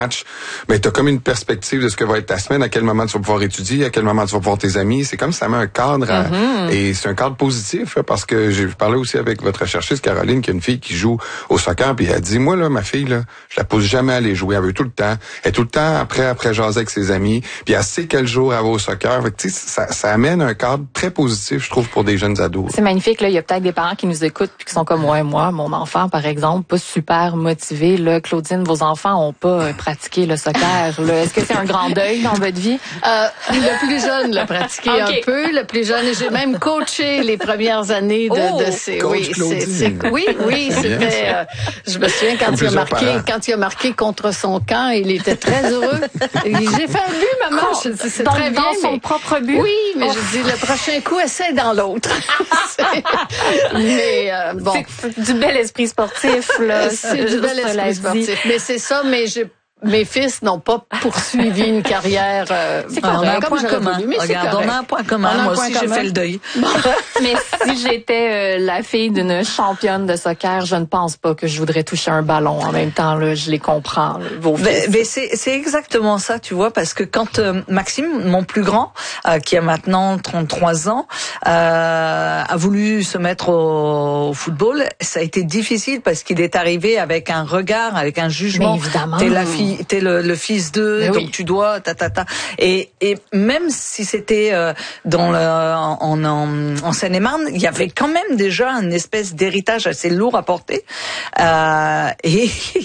match, ben t'as comme une perspective de ce que va être ta semaine, à quel moment tu vas pouvoir étudier, à quel moment tu vas voir tes amis. C'est comme ça met un cadre et c'est un cadre positif parce que j'ai parlé aussi avec votre recherchiste Caroline, qui a une fille qui joue au soccer, puis elle dit moi là, ma fille là, je la pousse jamais à aller jouer, elle veut tout le temps, elle est tout le temps après jaser avec ses amis, puis elle sait quel jour elle va au soccer. Fait que, tu sais, ça amène un cadre très positif, je trouve, pour des jeunes ados. C'est magnifique là, il y a peut-être des parents qui nous écoutent puis qui sont comme moi, mon enfant par exemple, pas super motivé là. Claudine, vos enfants ont pas pratiqué le soccer. Est-ce que c'est un grand deuil dans votre vie? Le plus jeune l'a pratiqué un peu. Le plus jeune, j'ai même coaché les premières années de ces. Coach Oui, c'était. Je me souviens quand il a marqué contre son camp, il était très heureux. J'ai fait un but, maman. C'est très bien. Dans son propre but. Oui, mais je dis le prochain coup, essaie dans l'autre. Mais bon, c'est du bel esprit sportif là. C'est du bel esprit sportif. Mais c'est ça. Mais mes fils n'ont pas poursuivi une carrière. C'est correct. On a un point commun. Regarde, on a un point commun. Moi aussi, j'ai fait le deuil. Mais si j'étais la fille d'une championne de soccer, je ne pense pas que je voudrais toucher un ballon en même temps. Là, je les comprends. Mais c'est exactement ça, tu vois, parce que quand Maxime, mon plus grand, qui a maintenant 33 ans, a voulu se mettre au football, ça a été difficile parce qu'il est arrivé avec un regard, avec un jugement. Mais évidemment. T'es la fille. T'es le fils d'eux, donc tu dois Et même si c'était en Seine-et-Marne, il y avait quand même déjà une espèce d'héritage assez lourd à porter. Et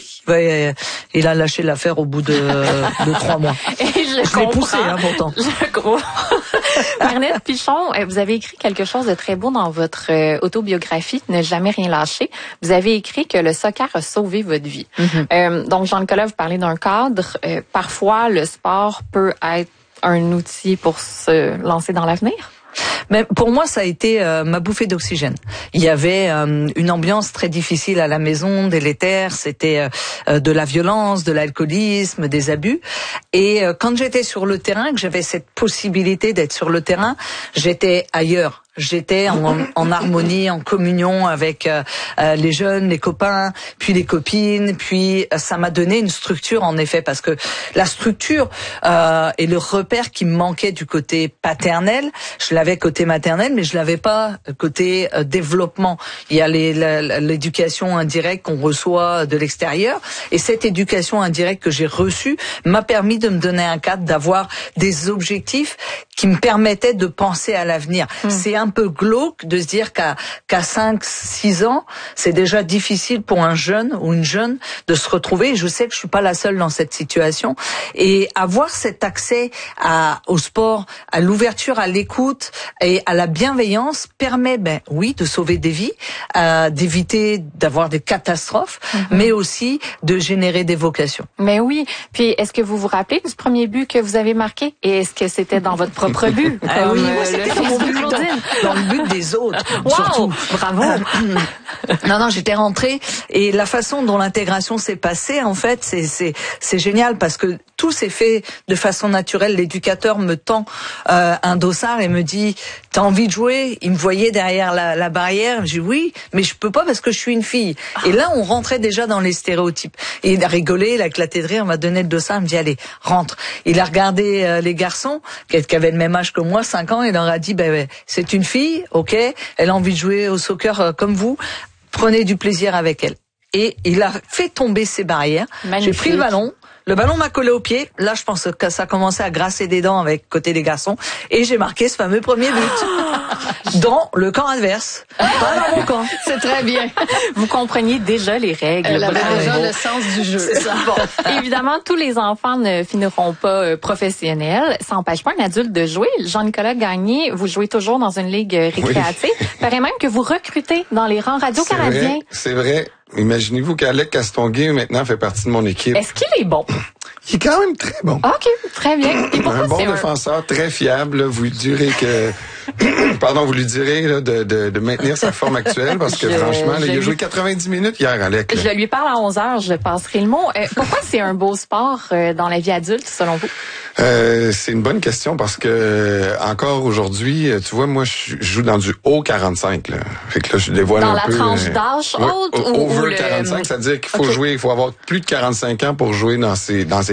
il a lâché l'affaire au bout de 3 mois. Et je l'ai poussé, pourtant. Je crois. Bernadette Pichon, vous avez écrit quelque chose de très beau dans votre autobiographie, Ne jamais rien lâcher. Vous avez écrit que le soccer a sauvé votre vie. Donc, Jean-Nicolas, vous parlez d'un cadre. Parfois, le sport peut être un outil pour se lancer dans l'avenir? Mais pour moi, ça a été ma bouffée d'oxygène. Il y avait une ambiance très difficile à la maison, délétère. C'était de la violence, de l'alcoolisme, des abus. Et quand j'étais sur le terrain, que j'avais cette possibilité d'être sur le terrain, j'étais ailleurs. J'étais en harmonie, en communion avec les jeunes, les copains, puis les copines, puis ça m'a donné une structure en effet, parce que la structure et le repère qui me manquait du côté paternel, je l'avais côté maternel, mais je l'avais pas côté développement. Il y a l'éducation indirecte qu'on reçoit de l'extérieur, et cette éducation indirecte que j'ai reçue m'a permis de me donner un cadre, d'avoir des objectifs qui me permettaient de penser à l'avenir. C'est un peu glauque de se dire qu'à 5-6 ans, c'est déjà difficile pour un jeune ou une jeune de se retrouver. Et je sais que je suis pas la seule dans cette situation. Et avoir cet accès au sport, à l'ouverture, à l'écoute et à la bienveillance permet, oui, de sauver des vies, d'éviter d'avoir des catastrophes, mais aussi de générer des vocations. Mais oui. Puis, est-ce que vous vous rappelez du premier but que vous avez marqué? Et est-ce que c'était dans votre propre but? Oui, c'était dans mon but, dans le but des autres. Wow! Surtout. Bravo! Non, j'étais rentrée et la façon dont l'intégration s'est passée, en fait, c'est génial parce que tout s'est fait de façon naturelle. L'éducateur me tend un dossard et me dit « T'as envie de jouer ?» Il me voyait derrière la barrière. Je dis « Oui, mais je peux pas parce que je suis une fille. » Et là, on rentrait déjà dans les stéréotypes. Et il a rigolé, il a éclaté de rire, m'a donné le dossard, il me dit « Allez, rentre. » Il a regardé les garçons qui avaient le même âge que moi, 5 ans, et il leur a dit c'est une fille, ok, elle a envie de jouer au soccer comme vous, prenez du plaisir avec elle. Et il a fait tomber ses barrières. J'ai pris le ballon m'a collé au pied. Là, je pense que ça commençait à grasser des dents avec côté des garçons. Et j'ai marqué ce fameux premier but. Dans le camp adverse. Pas dans mon camp. C'est très bien. Vous compreniez déjà les règles. Elle avait déjà le sens du jeu. C'est ça. Bon, évidemment, tous les enfants ne finiront pas professionnels. Ça n'empêche pas un adulte de jouer. Jean-Nicolas Gagné, vous jouez toujours dans une ligue récréative. Oui. Paraît même que vous recrutez dans les rangs radio-canadiens. C'est vrai. Imaginez-vous qu'Alec Castonguay, maintenant, fait partie de mon équipe. Est-ce qu'il est bon? Il est quand même très bon. OK, très bien. Et un bon défenseur, très fiable. Vous lui direz que... Pardon, vous lui direz là, de maintenir sa forme actuelle parce que franchement, là, il a joué 90 minutes hier, Alec. Je lui parle à 11h, je passerai le mot. Pourquoi c'est un beau sport dans la vie adulte, selon vous? C'est une bonne question parce que encore aujourd'hui, tu vois, moi je joue dans du haut 45 là. Fait que là je dévoile dans un peu. Dans la tranche d'âge haute ou over 45, ça veut dire qu'il faut jouer, il faut avoir plus de 45 ans pour jouer dans ces